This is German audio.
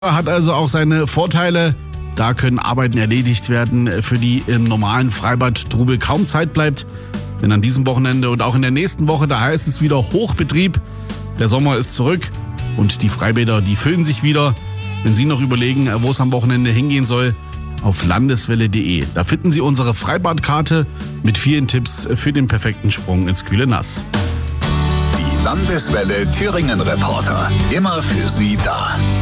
Hat also auch seine Vorteile. Da können Arbeiten erledigt werden, für die im normalen Freibad Trubel kaum Zeit bleibt. Denn an diesem Wochenende und auch in der nächsten Woche, da heißt es wieder Hochbetrieb. Der Sommer ist zurück und die Freibäder, die füllen sich wieder. Wenn Sie noch überlegen, wo es am Wochenende hingehen soll, auf landeswelle.de. Da finden Sie unsere Freibadkarte mit vielen Tipps für den perfekten Sprung ins kühle Nass. Die Landeswelle Thüringen Reporter. Immer für Sie da.